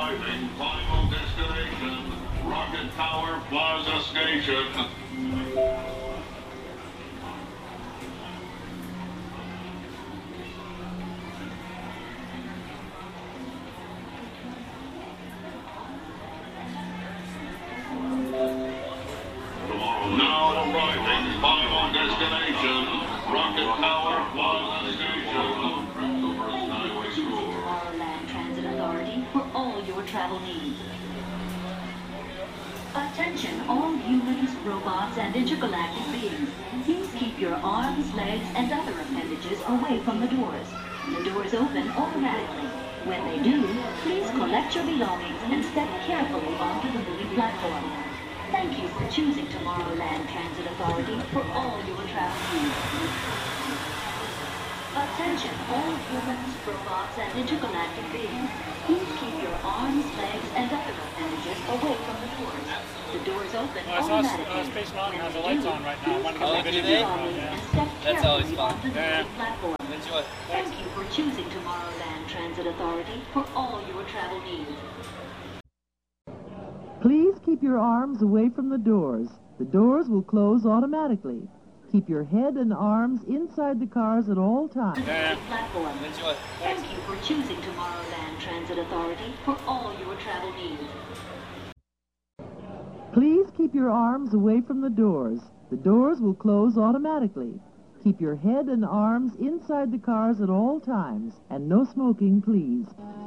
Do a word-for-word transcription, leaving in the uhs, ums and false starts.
arriving. Final destination, Rocket Tower Plaza Station. Now arriving, final destination, Rocket Tower Plaza Station. Tomorrowland Transit Authority for all your travel needs. Attention all humans, robots, and intergalactic beings. Please keep your arms, legs, and other appendages away from the doors. The doors open automatically. When they do, please collect your belongings and step carefully onto the moving platform. Thank you for choosing Tomorrowland Transit Authority for all your travel needs. Attention all humans, robots, and intergalactic beings. Please keep your arms, legs, and other appendages away from the doors. The doors open Well, I saw automatically. uh, Space Mountain has the When lights they on right now. I want to do, get please the collect video. your belongings Yeah. and step That's always carefully fun. onto the Yeah. moving platform. Enjoy. Thank you for choosing Tomorrowland Transit Authority for all your travel needs. Please keep your arms away from the doors. The doors will close automatically. Keep your head and arms inside the cars at all times. Yeah. Platform. Enjoy. Thank you for choosing Tomorrowland Transit Authority for all your travel needs. Please keep your arms away from the doors. The doors will close automatically. Keep your head and arms inside the cars at all times. And no smoking, please.